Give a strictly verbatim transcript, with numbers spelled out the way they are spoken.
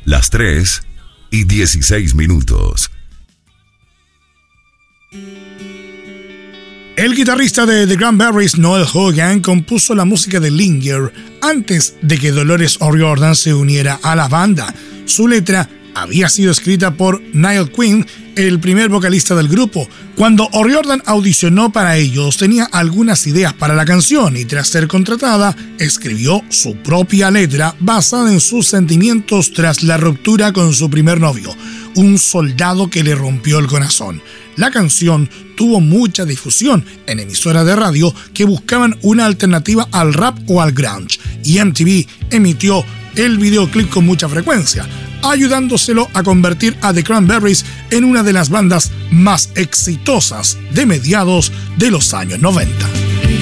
las tres y dieciséis minutos. El guitarrista de The Cranberries, Noel Hogan, compuso la música de Linger antes de que Dolores O'Riordan se uniera a la banda. Su letra había sido escrita por Niall Quinn, el primer vocalista del grupo. Cuando O'Riordan audicionó para ellos, tenía algunas ideas para la canción y tras ser contratada, escribió su propia letra basada en sus sentimientos tras la ruptura con su primer novio, un soldado que le rompió el corazón. La canción tuvo mucha difusión en emisoras de radio que buscaban una alternativa al rap o al grunge, y M T V emitió el videoclip con mucha frecuencia, ayudándoselo a convertir a The Cranberries en una de las bandas más exitosas de mediados de los años noventa.